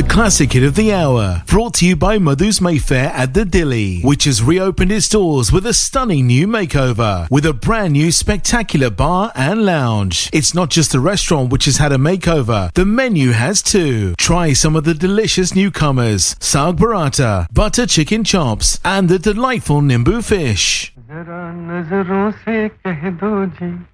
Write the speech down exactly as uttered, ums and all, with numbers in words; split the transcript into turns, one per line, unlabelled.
The classic hit of the hour, brought to you by Madhu's Mayfair at the Dilly, which has reopened its doors with a stunning new makeover, with a brand new spectacular bar and lounge. It's not just the restaurant which has had a makeover, the menu has too. Try some of the delicious newcomers, Saag Paratha, butter chicken chops, and the delightful Nimbu fish.
जरा नजरों से कह दो जी